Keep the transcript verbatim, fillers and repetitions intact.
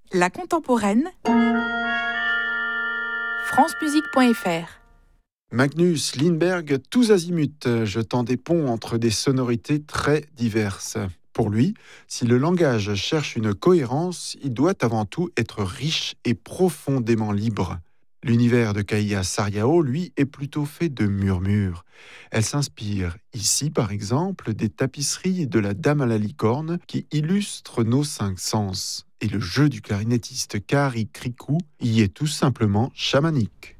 La contemporaine, francemusique point f r. Magnus Lindberg, tous azimuts, jetant des ponts entre des sonorités très diverses. Pour lui, si le langage cherche une cohérence, il doit avant tout être riche et profondément libre. L'univers de Kaija Saariaho, lui, est plutôt fait de murmures. Elle s'inspire ici, par exemple, des tapisseries de la Dame à la licorne qui illustrent nos cinq sens. Et le jeu du clarinettiste Kari Krikou y est tout simplement chamanique.